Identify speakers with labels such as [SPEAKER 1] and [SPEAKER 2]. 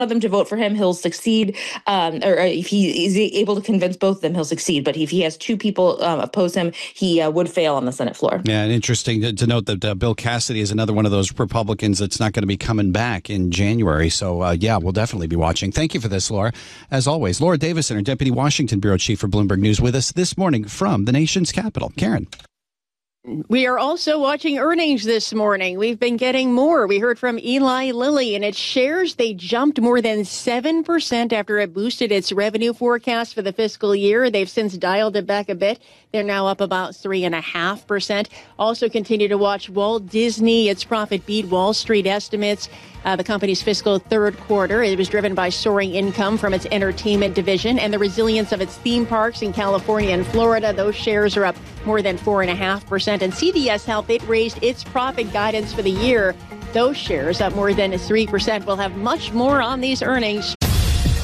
[SPEAKER 1] of them to vote for him, he'll succeed. Or if he is able to convince both of them, he'll succeed. But if he has two people oppose him, he would fail on the Senate floor.
[SPEAKER 2] Yeah, and interesting to note that Bill Cassidy is another one of those Republicans that's not going to be coming back in January. So, yeah, we'll definitely be watching. Thank you for this, Laura. As always, Laura Davison, our Deputy Washington Bureau Chief for Bloomberg News, with us this morning from the nation's capital. Karen.
[SPEAKER 3] We are also watching earnings this morning. We've been getting more. We heard from Eli Lilly, and its shares, they jumped more than 7% after it boosted its revenue forecast for the fiscal year. They've since dialed it back a bit. They're now up about 3.5%. Also continue to watch Walt Disney. Its profit beat Wall Street estimates. The company's fiscal third quarter. It was driven by soaring income from its entertainment division and the resilience of its theme parks in California and Florida. Those shares are up more than 4.5%. And CVS Health, it raised its profit guidance for the year. Those shares up more than 3%. We'll have much more on these earnings